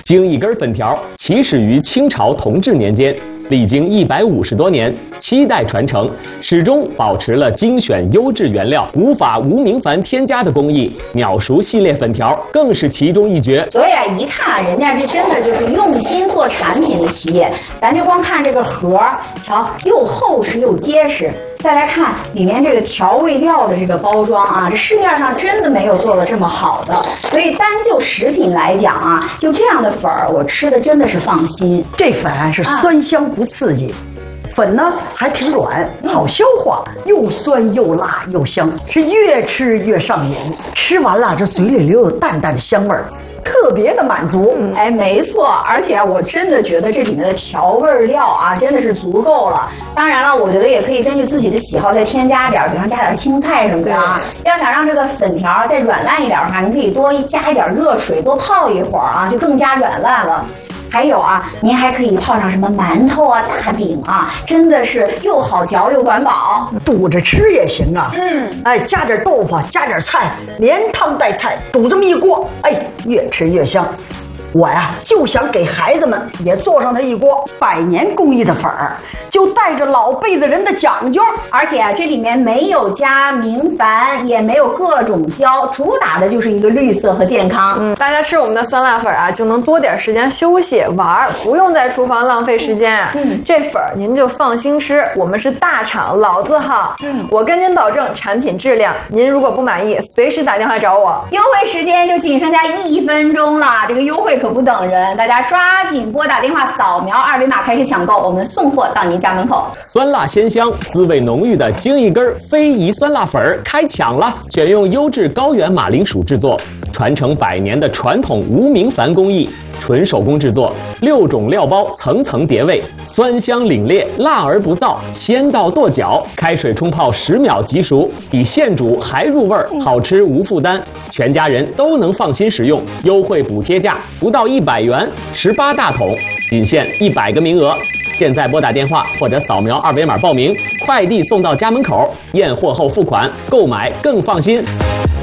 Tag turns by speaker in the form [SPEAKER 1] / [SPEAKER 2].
[SPEAKER 1] 京一根粉条起始于清朝同治年间，历经150多年，7代传承，始终保持了精选优质原料、无法无明矾添加的工艺。秒熟系列粉条更是其中一绝。
[SPEAKER 2] 所以啊，一看人家这真的就是用心做产品的企业。咱就光看这个盒，瞧，又厚实又结实。再来看里面这个调味料的这个包装啊，这市面上真的没有做的这么好的。所以单就食品来讲啊，就这样的粉儿，我吃的真的是放心。
[SPEAKER 3] 这粉啊是酸香不刺激。粉呢还挺软，好消化，又酸又辣又香，是越吃越上瘾。吃完了，这嘴里留有淡淡的香味儿，特别的满足。
[SPEAKER 2] 哎，没错，而且我真的觉得这里面的调味料啊，真的是足够了。当然了，我觉得也可以根据自己的喜好再添加点，比方加点青菜什么的啊。要想让这个粉条再软烂一点的话，你可以多加一点热水，多泡一会儿啊，就更加软烂了。还有啊，您还可以泡上什么馒头啊、大饼啊，真的是又好嚼又管饱，
[SPEAKER 3] 煮着吃也行啊。哎，加点豆腐，加点菜，连汤带菜，煮这么一锅，哎，越吃越香。我呀，就想给孩子们也做上它一锅100年工艺的粉儿，就带着老辈子人的讲究。
[SPEAKER 2] 而且啊，这里面没有加明矾，也没有各种胶，主打的就是一个绿色和健康。
[SPEAKER 4] 大家吃我们的酸辣粉啊，就能多点时间休息玩，不用在厨房浪费时间。这粉儿您就放心吃，我们是大厂，老字号。我跟您保证产品质量，您如果不满意，随时打电话找我。
[SPEAKER 2] 优惠时间就仅剩下1分钟了，这个优惠可不等人，大家抓紧拨打电话，扫描2维码开始抢购，我们送货到您家门口。
[SPEAKER 1] 酸辣鲜香、滋味浓郁的京一根非遗酸辣粉儿开抢了！选用优质高原马铃薯制作，传承100年的传统无明矾工艺，纯手工制作，6种料包层层叠味，酸香凛冽，辣而不燥，鲜到跺脚。开水冲泡10秒即熟，比现煮还入味儿，好吃无负担，全家人都能放心食用。优惠补贴价不到100元，18大桶，仅限100个名额。现在拨打电话或者扫描2维码报名，快递送到家门口，验货后付款，购买更放心。